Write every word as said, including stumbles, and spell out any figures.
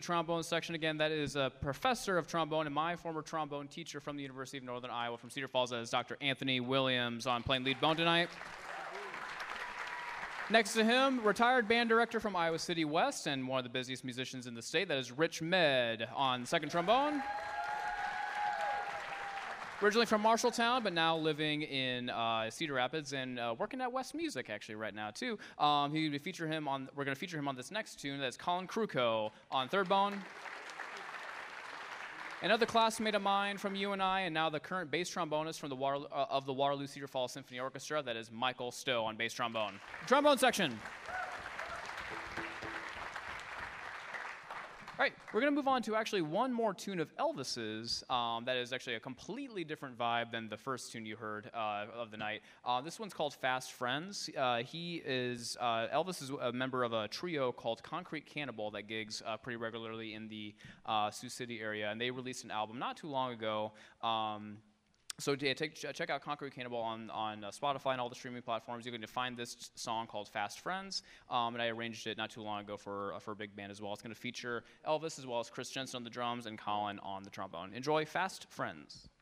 Trombone section again. That is a professor of trombone and my former trombone teacher from the University of Northern Iowa from Cedar Falls. That is Doctor Anthony Williams on playing lead bone tonight. Next to him, retired band director from Iowa City West and one of the busiest musicians in the state. That is Rich Med on second trombone. Originally from Marshalltown, but now living in uh, Cedar Rapids and uh, working at West Music actually right now too. Um, he would feature him on. We're going to feature him on this next tune. That's Colin Kruko on third bone. Another classmate of mine from U N I, and now the current bass trombonist from the Waterloo, uh, of the Waterloo Cedar Falls Symphony Orchestra. That is Michael Stowe on bass trombone. Trombone section. All right, we're going to move on to actually one more tune of Elvis's um, that is actually a completely different vibe than the first tune you heard uh, of the night. Uh, this one's called Fast Friends. Uh, he is, uh, Elvis is a member of a trio called Concrete Cannibal that gigs uh, pretty regularly in the uh, Sioux City area, and they released an album not too long ago. Um, So yeah, take, check out Concrete Cannibal on, on uh, Spotify and all the streaming platforms. You're going to find this song called Fast Friends, um, and I arranged it not too long ago for, uh, for a big band as well. It's going to feature Elvis as well as Chris Jensen on the drums and Colin on the trombone. Enjoy Fast Friends.